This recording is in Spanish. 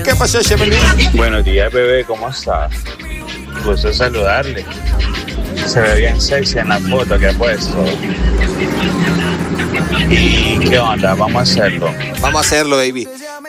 ¿Qué pasó, Chemelín? Buenos días, bebé, ¿cómo estás? Gusto saludarle. Se ve bien sexy en la foto que ha puesto. ¿Y qué onda? Vamos a hacerlo. Vamos a hacerlo, baby.